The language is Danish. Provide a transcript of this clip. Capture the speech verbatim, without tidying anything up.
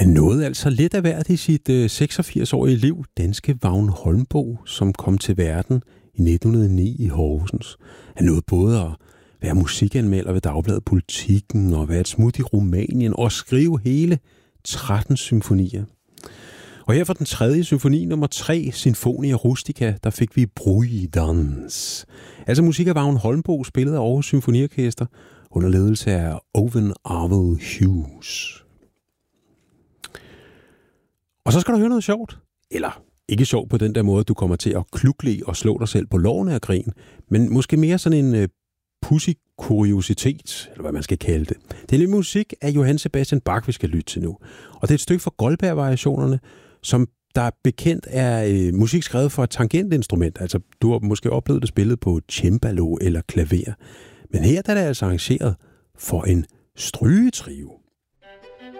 Han nåede altså lidt af hvert i sit øh, seksogfirs-årige liv, danske Vagn Holmboe, som kom til verden i nitten hundrede og ni i Horsens. Han nåede både at være musikanmelder ved Dagbladet Politikken og være et smut i Rumænien og skrive hele tretten symfonier. Og her for den tredje symfoni, nummer tre, Sinfonia Rustica, der fik vi Brydans. Altså musik af Vagn Holmboe, spillet af Aarhus Symfoniorkester under ledelse af Owen Arvell Hughes. Og så skal du høre noget sjovt. Eller ikke sjovt på den der måde, du kommer til at klukle og slå dig selv på lårene af grin, men måske mere sådan en uh, pussy kuriositet, eller hvad man skal kalde det. Det er lidt musik af Johann Sebastian Bach, vi skal lytte til nu. Og det er et stykke fra Goldberg-variationerne, som der bekendt er uh, musik skrevet for et tangentinstrument. Altså, du har måske oplevet det spillet på cembalo eller klaver. Men her der er det altså arrangeret for en strygetrio.